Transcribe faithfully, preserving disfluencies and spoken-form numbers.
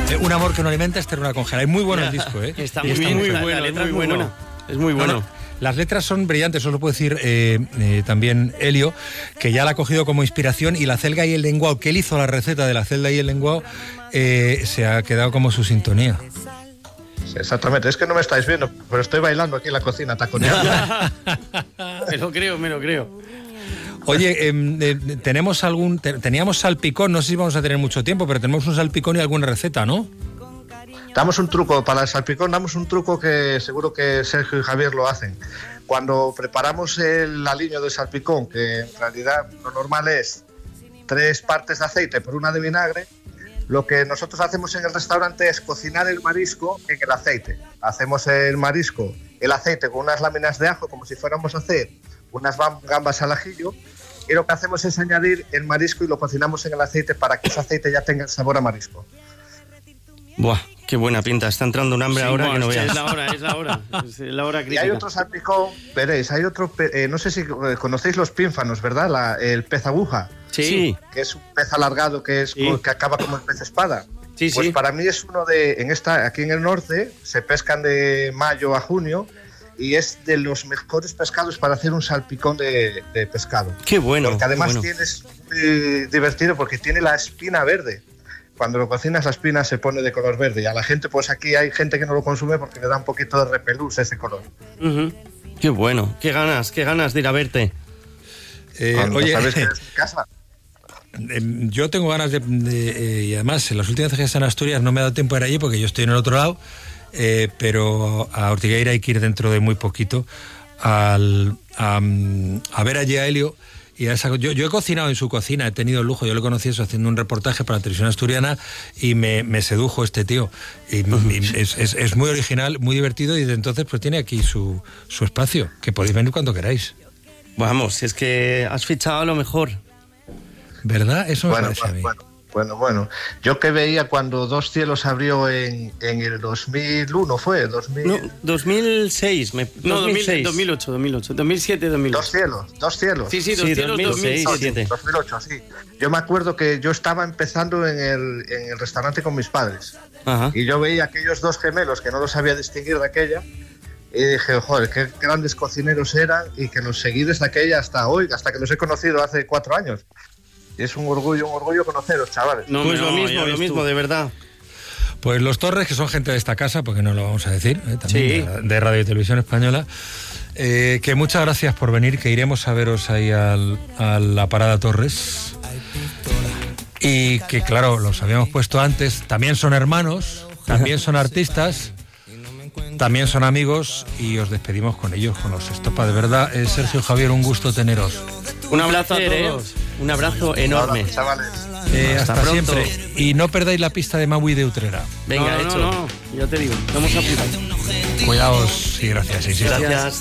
Eh, un amor que no alimenta es ternura congela. Es muy bueno el disco, ¿eh? Está Y muy bien, muy la, bueno, la letra es es muy muy bueno. buena. Es muy bueno. No, no, las letras son brillantes, eso lo puede decir eh, eh, también Elio, que ya la ha cogido como inspiración, y la celga y el lenguao, que él hizo la receta de la celda y el lenguao, eh, se ha quedado como su sintonía. Exactamente, es que no me estáis viendo, pero estoy bailando aquí en la cocina, taconeando. Me lo creo, me lo creo. Oye, eh, eh, tenemos algún, te, teníamos salpicón, no sé si vamos a tener mucho tiempo, pero tenemos un salpicón y alguna receta, ¿no? Damos un truco, para el salpicón damos un truco que seguro que Sergio y Javier lo hacen. Cuando preparamos el aliño de salpicón, que en realidad lo normal es tres partes de aceite por una de vinagre, lo que nosotros hacemos en el restaurante es cocinar el marisco en el aceite. Hacemos el marisco, el aceite con unas láminas de ajo, como si fuéramos a hacer unas gambas al ajillo, y lo que hacemos es añadir el marisco y lo cocinamos en el aceite para que ese aceite ya tenga el sabor a marisco. Buah, qué buena pinta. Está entrando un hambre sí, ahora bueno, que no veas. Es la hora, es la hora. Es la hora crítica. Y hay otro salpicón, veréis, hay otro, eh, no sé si conocéis los pínfanos, ¿verdad? La, el pez aguja. Sí. Que es un pez alargado que, es, sí. que acaba como el pez espada. Sí, pues sí. Para mí es uno de, en esta, aquí en el norte, se pescan de mayo a junio y es de los mejores pescados para hacer un salpicón de, de pescado. Qué bueno. Porque además bueno. tienes muy divertido porque tiene la espina verde. Cuando lo cocinas la espina se pone de color verde y a la gente, pues aquí hay gente que no lo consume porque le da un poquito de repelús ese color. Uh-huh. Qué bueno, qué ganas, qué ganas de ir a verte. Eh, oye, ¿sabes que es mi casa? Yo tengo ganas de, de eh, y además en las últimas veces que he estado en Asturias no me ha dado tiempo de ir allí porque yo estoy en el otro lado, eh, pero a Ortigueira hay que ir dentro de muy poquito al, a, a ver allí a Elio. Y a esa, yo, yo he cocinado en su cocina, he tenido el lujo, yo le conocí eso haciendo un reportaje para la televisión asturiana y me, me sedujo este tío. Y, y es, es, es muy original, muy divertido y desde entonces pues tiene aquí su, su espacio, que podéis venir cuando queráis. Vamos, si es que has fichado a lo mejor. ¿Verdad? Eso me bueno, parece bueno, a mí. Bueno. Bueno, bueno, yo que veía cuando Dos Cielos abrió en, en el dos mil uno, ¿fue? dos mil... No, dos mil seis. Me... No, dos mil seis. dos mil ocho, dos mil ocho. dos mil siete, dos mil ocho. Dos Cielos, Dos Cielos. Sí, sí, Dos sí, Cielos, dos mil seis, dos mil siete. dos mil ocho, sí. Yo me acuerdo que yo estaba empezando en el, en el restaurante con mis padres. Ajá. Y yo veía aquellos dos gemelos que no los sabía distinguir de aquella. Y dije, joder, qué grandes cocineros eran y que los seguí desde aquella hasta hoy, hasta que los he conocido hace cuatro años. Y es un orgullo, un orgullo conoceros, chavales. No, pues no, lo mismo, lo mismo, tú. de verdad. Pues los Torres, que son gente de esta casa, porque no lo vamos a decir, ¿eh? También sí. de, de Radio y Televisión Española, eh, que muchas gracias por venir, que iremos a veros ahí al, a la Parada Torres. Y que, claro, los habíamos puesto antes, también son hermanos, también son artistas, también son amigos, y os despedimos con ellos, con los Estopa. De verdad, eh, Sergio, Javier, un gusto teneros. Un abrazo a todos. Un abrazo enorme. Hola, chavales. Eh, hasta hasta siempre. Y no perdáis la pista de Maui de Utrera. Venga, no, no, hecho. No, no, ya te digo, vamos a apuntar. Cuidaos y gracias. Y sí, Gracias.